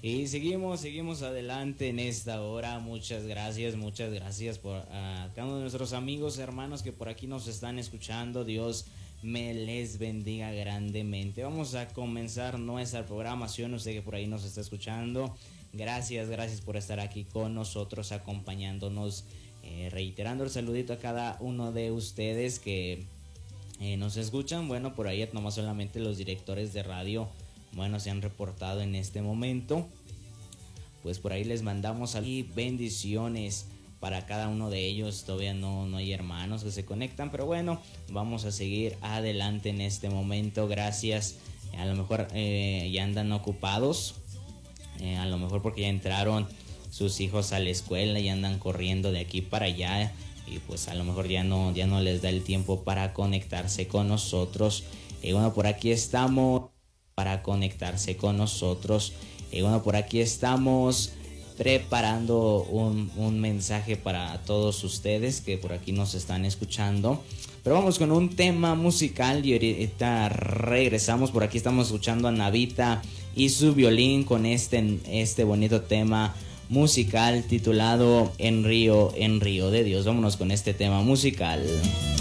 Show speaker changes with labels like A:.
A: Y seguimos adelante en esta hora. Muchas gracias por cada uno de nuestros amigos, hermanos que por aquí nos están escuchando. Dios me les bendiga grandemente. Vamos a comenzar nuestra programación. Usted que por ahí nos está escuchando, gracias por estar aquí con nosotros, acompañándonos, reiterando el saludito a cada uno de ustedes que nos escuchan. Bueno, por ahí nomás solamente los directores de radio, bueno, se han reportado en este momento. Pues por ahí les mandamos aquí bendiciones para cada uno de ellos. Todavía no hay hermanos que se conectan, pero bueno, vamos a seguir adelante en este momento. Gracias. A lo mejor ya andan ocupados, a lo mejor porque ya entraron sus hijos a la escuela y andan corriendo de aquí para allá, y pues a lo mejor ya no les da el tiempo para conectarse con nosotros. Y bueno, por aquí estamos para conectarse con nosotros. Y bueno, por aquí estamos preparando un mensaje para todos ustedes que por aquí nos están escuchando. Pero vamos con un tema musical y ahorita regresamos. Por aquí estamos escuchando a Navita y su violín con este bonito tema musical titulado En Río de Dios. Vámonos con este tema musical.